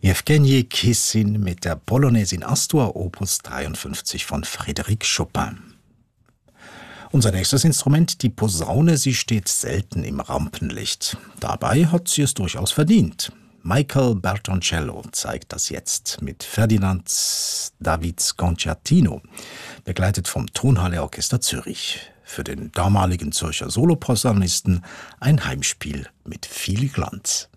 Jewgeni Kissin mit der Polonaise in Astur, Opus 53 von Frédéric Chopin. Unser nächstes Instrument, die Posaune, sie steht selten im Rampenlicht. Dabei hat sie es durchaus verdient. Michael Bertoncello zeigt das jetzt mit Ferdinand Davids Concertino, begleitet vom Tonhalle Orchester Zürich. Für den damaligen Zürcher Soloposaunisten ein Heimspiel mit viel Glanz.